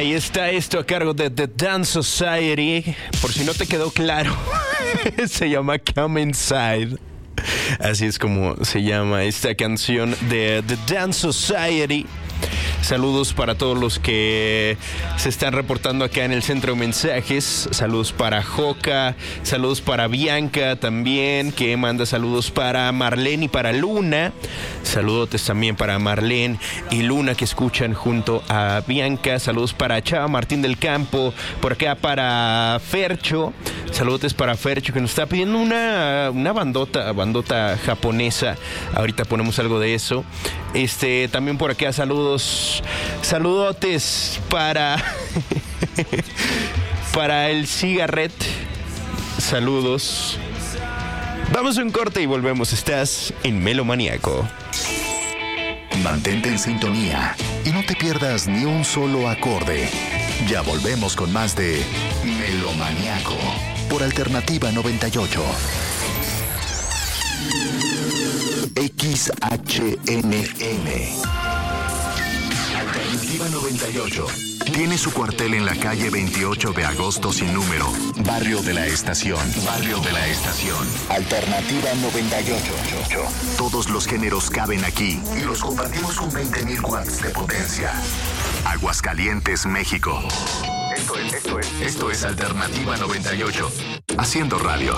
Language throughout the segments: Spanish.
Ahí está esto a cargo de The Dance Society. Por si no te quedó claro, se llama Come Inside. Así es como se llama esta canción de The Dance Society. Saludos para todos los que se están reportando acá en el centro de mensajes. Saludos para Joca, saludos para Bianca también, que manda saludos para Marlene y para Luna. Saludotes también para Marlene y Luna, que escuchan junto a Bianca. Saludos para Chava Martín del Campo, por acá para Fercho. Saludotes para Fercho, que nos está pidiendo una bandota japonesa. Ahorita ponemos algo de eso. También por acá saludotes para para el Cigarret. Saludos. Vamos a un corte y volvemos. Estás en Melomaniaco. Mantente en sintonía y no te pierdas ni un solo acorde. Ya volvemos con más de Melomaniaco por Alternativa 98. XHNN Alternativa 98 tiene su cuartel en la calle 28 de agosto sin número, Barrio de la Estación. Alternativa 98. Todos los géneros caben aquí y los compartimos con 20,000 watts de potencia. Aguascalientes, México. Esto es Alternativa 98. Haciendo radio.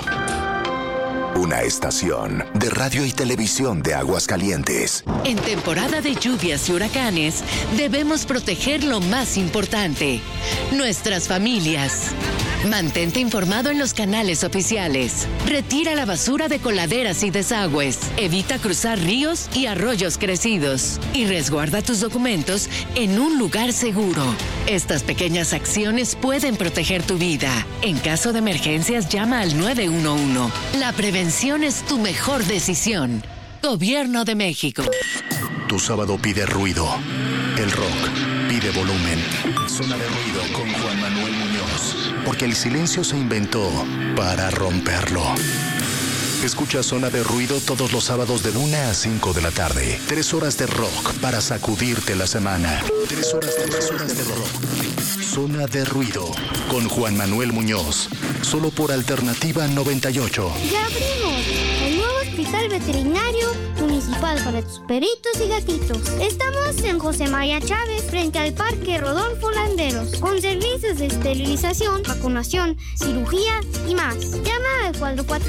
Una estación de radio y televisión de Aguascalientes. En temporada de lluvias y huracanes, debemos proteger lo más importante: nuestras familias. Mantente informado en los canales oficiales. Retira la basura de coladeras y desagües. Evita cruzar ríos y arroyos crecidos. Y resguarda tus documentos en un lugar seguro. Estas pequeñas acciones pueden proteger tu vida. En caso de emergencias, llama al 911. La prevención es tu mejor decisión. Gobierno de México. Tu sábado pide ruido. El rock pide volumen. Zona de ruido con Juan Manuel Muñoz. Porque el silencio se inventó para romperlo. Escucha Zona de Ruido todos los sábados de 1 a 5 de la tarde. 3 horas de rock para sacudirte la semana. 3 horas de rock. Zona de Ruido con Juan Manuel Muñoz. Solo por Alternativa 98. ¡Ya abrimos! El nuevo Hospital Veterinario Municipal para tus perritos y gatitos. Estamos en José María Chávez, frente al Parque Rodolfo Landeros, con servicios de esterilización, vacunación, cirugía y más. Llama al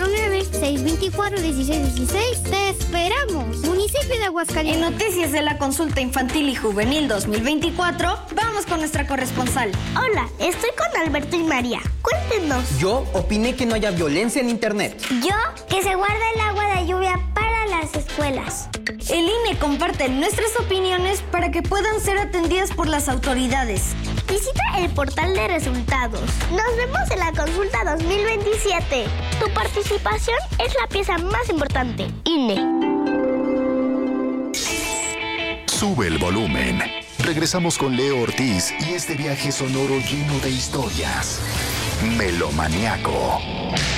449-624-1616. ¡Te esperamos! Municipio de Aguascalientes. En noticias de la consulta infantil y juvenil 2024, vamos con nuestra corresponsal. Hola, estoy con Alberto y María. Cuéntenos. Yo opiné que no haya violencia en internet. Yo, que se guarda el agua de lluvia para las escuelas. El INE comparte nuestras opiniones para que puedan ser atendidas por las autoridades. Visita el portal de resultados. Nos vemos en la consulta 2027. Tu participación es la pieza más importante. INE. Sube el volumen. Regresamos con Leo Ortiz y este viaje sonoro lleno de historias. Melomaniaco.